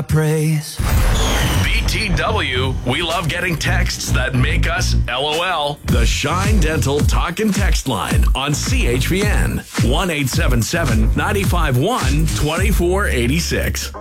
praise. BTW, we love getting texts that make us LOL. The Shine Dental Talk and Text line on CHPN 1-877-951-2486.